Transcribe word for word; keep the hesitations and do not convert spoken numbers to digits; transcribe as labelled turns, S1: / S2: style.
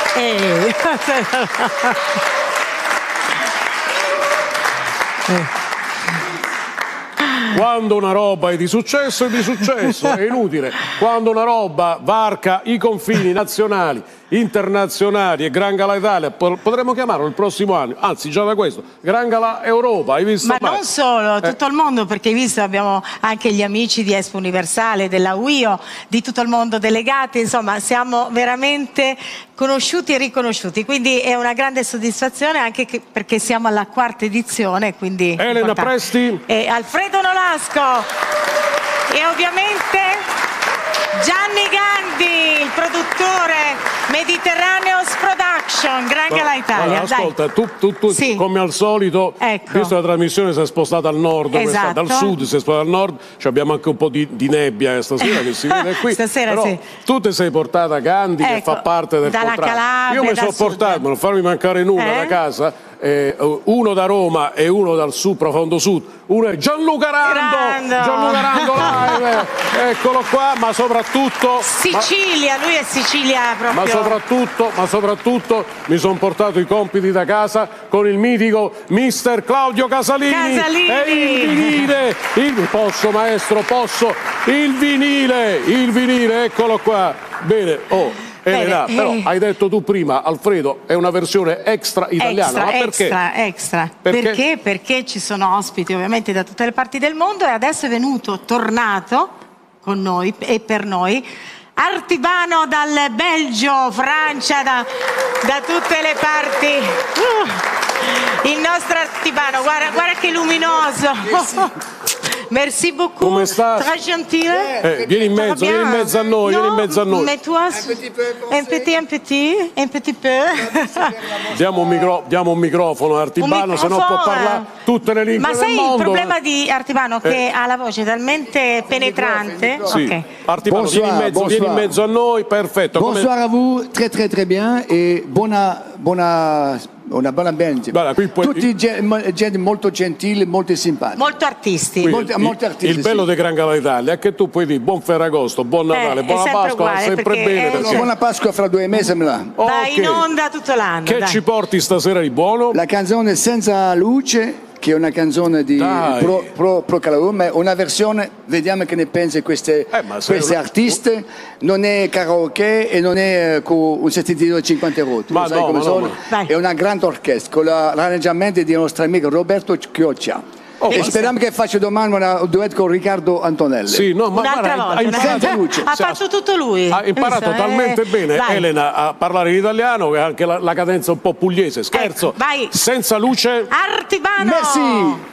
S1: Eh.
S2: Quando una roba è di successo, è di successo, è inutile. Quando una roba varca i confini nazionali, internazionali e Gran Gala Italia, potremmo chiamarlo il prossimo anno, anzi già da questo, Gran Gala Europa, hai visto?
S1: Ma mai? Non solo, tutto eh. il mondo, perché hai visto abbiamo anche gli amici di Expo Universale, della U I O, di tutto il mondo delegati, insomma siamo veramente conosciuti e riconosciuti, quindi è una grande soddisfazione anche che, perché siamo alla quarta edizione, quindi
S2: Elena
S1: importante.
S2: Presti
S1: e Alfredo Nolasco e ovviamente Gianni Gandhi, il produttore Mediterraneos Production, Gran Gala Italia.
S2: Allora, ascolta, tu, tu, tu sì. come al solito, ecco. visto la trasmissione si è spostata al nord,
S1: esatto.
S2: dal sud si è spostata al nord, cioè abbiamo anche un po' di, di nebbia stasera che si vede qui.
S1: Stasera
S2: però
S1: sì.
S2: tu ti sei portata Gandhi ecco, che fa parte del
S1: dalla
S2: contratto.
S1: Calabria,
S2: Io mi sono portato, non farmi mancare nulla
S1: eh?
S2: da casa. Eh, uno da Roma e uno dal sud, profondo sud, uno è Gianluca Rando,
S1: Rando.
S2: Gianluca Rando live, eccolo qua, ma soprattutto
S1: Sicilia, ma, lui è Sicilia proprio.
S2: Ma soprattutto, ma soprattutto mi sono portato i compiti da casa con il mitico mister Claudio Casalini,
S1: Casalini.
S2: e il vinile, il, posso maestro, posso, il vinile, il vinile, eccolo qua, bene, oh. Elena,
S1: Bene,
S2: però
S1: eh.
S2: hai detto tu prima, Alfredo, è una versione extra italiana,
S1: extra,
S2: ma perché?
S1: Extra, extra.
S2: Perché?
S1: Perché? Perché ci sono ospiti ovviamente da tutte le parti del mondo e adesso è venuto, tornato con noi e per noi, Artibano dal Belgio, Francia, da, da tutte le parti. Uh, il nostro Artibano, guarda, guarda che luminoso. Merci beaucoup.
S2: Come sta?
S1: Très gentile.
S2: Eh, vieni in mezzo, vieni in mezzo a noi,
S1: no,
S2: vieni in mezzo a noi.
S1: Mais toi, un petit peu, un petit, un petit, un petit peu.
S2: Diamo un, micro, diamo un microfono a Artibano, se no può parlare tutte le lingue
S1: Ma sai
S2: del mondo.
S1: il problema di Artibano che
S2: eh.
S1: ha la voce talmente penetrante?
S2: Sì.
S1: Okay.
S2: Artibano,
S3: bonsoir,
S2: vieni in mezzo, vieni in mezzo a noi, perfetto.
S3: Bonsoir Come... a vous, très très très bien e buona buona una buona band.
S2: Guarda, qui puoi...
S3: Tutti gente molto gentile, molto simpatici.
S1: Molto artisti.
S2: Qui,
S3: molti,
S2: il,
S3: molti artisti.
S2: Il bello
S3: sì.
S2: di Gran Gala Italia è che tu puoi dire buon Ferragosto, buon Natale,
S1: eh,
S2: buona Pasqua,
S1: uguale,
S2: sempre
S1: perché,
S2: bene.
S1: eh,
S2: perché...
S1: cioè...
S3: Buona Pasqua fra due mesi. Là.
S1: Va
S2: okay.
S1: in onda tutto l'anno.
S2: Che
S1: dai.
S2: ci porti stasera di buono?
S3: La canzone Senza Luce, che è una canzone di pro, pro, pro Calabria, ma è una versione, vediamo che ne pensa queste,
S2: eh,
S3: queste
S2: una...
S3: artiste, non è karaoke e non è con un sintetizatore cinquanta euro,
S2: ma
S3: sai
S2: no,
S3: come
S2: ma
S3: sono?
S2: No,
S3: ma... È una grande orchestra con l'arrangiamento di nostro amico Roberto Chioccia. Oh, e speriamo che faccia domani un duetto con Riccardo Antonelli.
S2: Sì, no, ma
S1: un'altra
S2: guarda,
S1: volta,
S2: ha imparato,
S1: luce. Ha fatto tutto lui.
S2: Ha imparato
S1: Questo,
S2: talmente
S1: eh...
S2: bene
S1: vai.
S2: Elena a parlare in italiano che anche la, la cadenza un po' pugliese. Scherzo,
S1: ecco, vai.
S2: Senza Luce.
S1: Artibano.
S3: Merci.